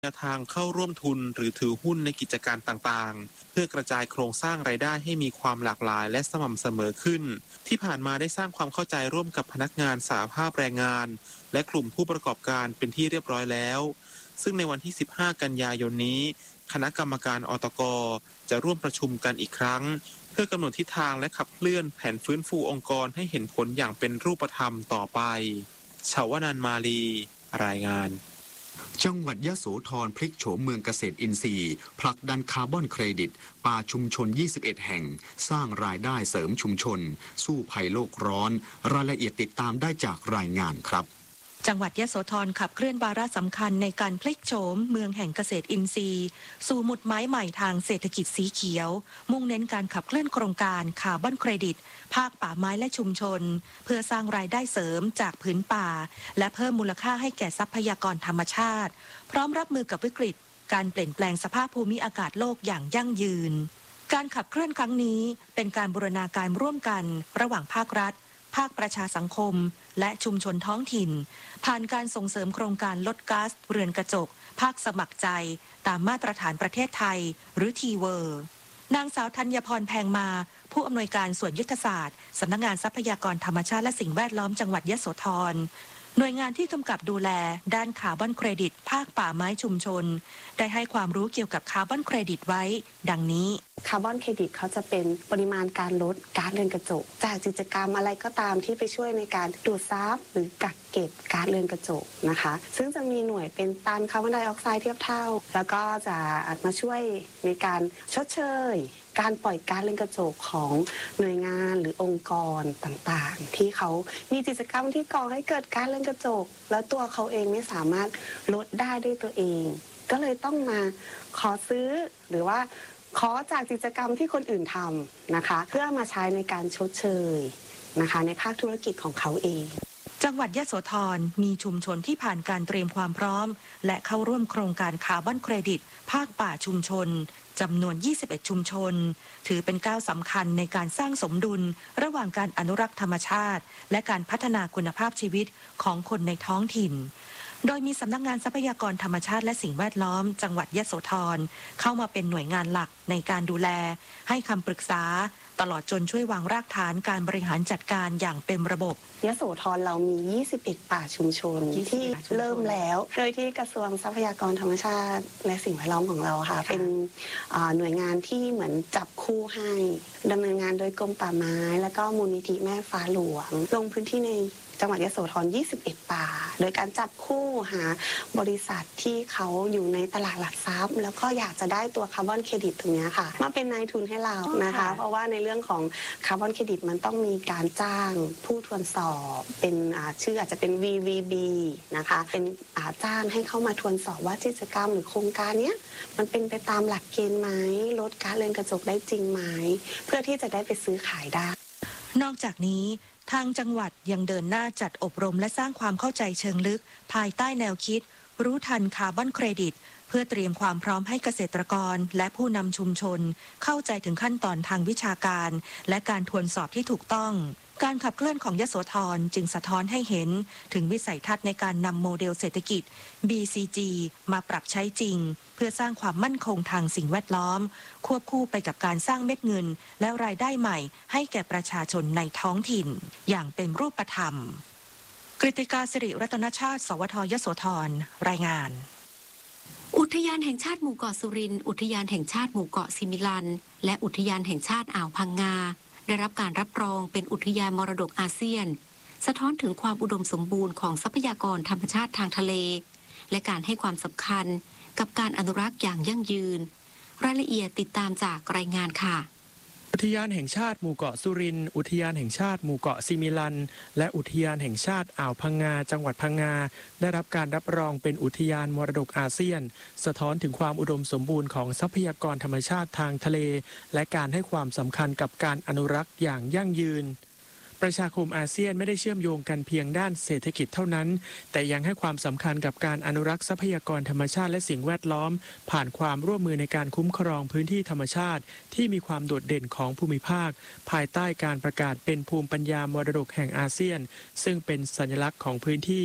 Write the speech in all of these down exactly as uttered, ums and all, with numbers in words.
แนวทางเข้าร่วมทุนหรือถือหุ้นในกิจการต่างๆเพื่อกระจายโครงสร้างรายได้ให้มีความหลากหลายและสม่ำเสมอขึ้นที่ผ่านมาได้สร้างความเข้าใจร่วมกับพนักงานสหภาพแรงงานและกลุ่มผู้ประกอบการเป็นที่เรียบร้อยแล้วซึ่งในวันที่สิบห้ากันยายนนี้คณะกรรมการอตก.จะร่วมประชุมกันอีกครั้งเพื่อกำหนดทิศทางและขับเคลื่อนแผนฟื้นฟูองค์กรให้เห็นผลอย่างเป็นรูปธรรมต่อไปชวนันท์มาลีรายงานจังหวัดยโสธรพลิกโฉมเมืองเกษตรอินทรีย์ผลักดันคาร์บอนเครดิตป่าชุมชนยี่สิบเอ็ดแห่งสร้างรายได้เสริมชุมชนสู้ภัยโลกร้อนรายละเอียดติดตามได้จากรายงานครับจังหวัดยโสธรขับเคลื่อนวาระสำคัญในการพลิกโฉมเมืองแห่งเกษตรอินทรีย์สู่หมุดหมายใหม่ทางเศรษฐกิจสีเขียวมุ่งเน้นการขับเคลื่อนโครงการคาร์บอนเครดิตภาคป่าไม้และชุมชนเพื่อสร้างรายได้เสริมจากผืนป่าและเพิ่มมูลค่าให้แก่ทรัพยากรธรรมชาติพร้อมรับมือกับวิกฤตการเปลี่ยนแปลงสภาพภูมิอากาศโลกอย่างยั่งยืนการขับเคลื่อนครั้งนี้เป็นการบูรณาการร่วมกันระหว่างภาครัฐภาคประชาสังคมและชุมชนท้องถิ่นผ่านการส่งเสริมโครงการลดก๊าซเรือนกระจกภาคสมัครใจตามมาตรฐานประเทศไทยหรือทีเวอร์นางสาวธัญพรแพงมาผู้อำนวยการส่วนยุทธศาสตร์สำนักงานทรัพยากรธรรมชาติและสิ่งแวดล้อมจังหวัดยโสธรหน่วยงานที่กำกับดูแลด้านคาร์บอนเครดิตภาคป่าไม้ชุมชนได้ให้ความรู้เกี่ยวกับคาร์บอนเครดิตไว้ดังนี้คาร์บอนเครดิตเขาจะเป็นปริมาณการลดก๊าซเรือนกระจกจากกิจกรรมอะไรก็ตามที่ไปช่วยในการดูดซับหรือกักเก็บก๊าซเรือนกระจกนะคะซึ่งจะมีหน่วยเป็นตันคาร์บอนไดออกไซด์เทียบเท่าแล้วก็จะมาช่วยในการชดเชยการปล่อยก๊าซเรือนกระจกของหน่วยงานหรือองค์กรต่างๆที่เขามีกิจกรรมที่ก่อให้เกิดก๊าซเรือนกระจกแล้วตัวเขาเองไม่สามารถลดได้ด้วยตัวเองก็เลยต้องมาขอซื้อหรือว่าขอจากกิจกรรมที่คนอื่นทำนะคะเพื่อมาใช้ในการชดเชยนะคะในภาคธุรกิจของเขาเองจังหวัดยโสธรมีชุมชนที่ผ่านการเตรียมความพร้อมและเข้าร่วมโครงการคาร์บอนเครดิตภาคป่าชุมชนจำนวนยี่สิบเอ็ดชุมชนถือเป็นก้าวสำคัญในการสร้างสมดุลระหว่างการอนุรักษ์ธรรมชาติและการพัฒนาคุณภาพชีวิตของคนในท้องถิ่นโดยมีสำนักงานทรัพยากรธรรมชาติและสิ่งแวดล้อมจังหวัดยโสธรเข้ามาเป็นหน่วยงานหลักในการดูแลให้คำปรึกษาตลอดจนช่วยวางรากฐานการบริหารจัดการอย่างเป็นระบบยโสธรเรามียี่สิบเอ็ดป่าชุมชนที่เริ่มแล้วโดยที่กระทรวงทรัพยากรธรรมชาติและสิ่งแวดล้อมของเราค่ะเป็นหน่วยงานที่เหมือนจับคู่ให้ดำเนินงานโดยกรมป่าไม้แล้วก็มูลนิธิแม่ฟ้าหลวงลงพื้นที่ในจังหวัดยโสธรยี่สิบเอ็ดป่าโดยการจับคู่หาบริษัทที่เขาอยู่ในตลาดหลักทรัพย์แล้วก็อยากจะได้ตัวคาร์บอนเครดิตตรงนี้ค่ะมาเป็นนายทุนให้เรานะคะเพราะว่าในเรื่องของคาร์บอนเครดิตมันต้องมีการจ้างผู้ทวนสอบเป็นชื่ออาจจะเป็น วี วี บี นะคะเป็นจ้างให้เข้ามาทวนสอบว่ากิจกรรมหรือโครงการนี้มันเป็นไปตามหลักเกณฑ์ไหมลดก๊าซเรือนกระจกได้จริงไหมเพื่อที่จะได้ไปซื้อขายได้นอกจากนี้ทางจังหวัดยังเดินหน้าจัดอบรมและสร้างความเข้าใจเชิงลึกภายใต้แนวคิดรู้ทันคาร์บอนเครดิตเพื่อเตรียมความพร้อมให้เกษตรกรและผู้นำชุมชนเข้าใจถึงขั้นตอนทางวิชาการและการทวนสอบที่ถูกต้องการขับเคลื่อนของยโสธรจึงสะท้อนให้เห็นถึงวิสัยทัศน์ในการนำโมเดลเศรษฐกิจ บี ซี จี มาปรับใช้จริงเพื่อสร้างความมั่นคงทางสิ่งแวดล้อมควบคู่ไปกับการสร้างเม็ดเงินและรายได้ใหม่ให้แก่ประชาชนในท้องถิ่นอย่างเป็นรูปธรรมกฤติกาสิริรัตนชาติสวทยโสธรรายงานอุทยานแห่งชาติหมู่เกาะสุรินทร์อุทยานแห่งชาติหมู่เกาะซิมิลันและอุทยานแห่งชาติอ่าวพังงาได้รับการรับรองเป็นอุทยานมรดกอาเซียนสะท้อนถึงความอุดมสมบูรณ์ของทรัพยากรธรรมชาติทางทะเลและการให้ความสำคัญกับการอนุรักษ์อย่างยั่งยืนรายละเอียดติดตามจากรายงานค่ะอุทยานแห่งชาติหมู่เกาะสุรินทร์อุทยานแห่งชาติหมู่เกาะซิมิลันและอุทยานแห่งชาติอ่าวพังงาจังหวัดพังงาได้รับการรับรองเป็นอุทยานมรดกอาเซียนสะท้อนถึงความอุดมสมบูรณ์ของทรัพยากรธรรมชาติทางทะเลและการให้ความสำคัญกับการอนุรักษ์อย่างยั่งยืนประชาคมอาเซียนไม่ได้เชื่อมโยงกันเพียงด้านเศรษฐกิจเท่านั้นแต่ยังให้ความสำคัญกับการอนุรักษ์ทรัพยากรธรรมชาติและสิ่งแวดล้อมผ่านความร่วมมือในการคุ้มครองพื้นที่ธรรมชาติที่มีความโดดเด่นของภูมิภาคภายใต้การประกาศเป็นภูมิปัญญามรดกแห่งอาเซียนซึ่งเป็นสัญลักษณ์ของพื้นที่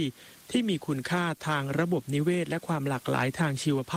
ที่มีคุณค่าทางระบบนิเวศและความหลากหลายทางชีวภาพ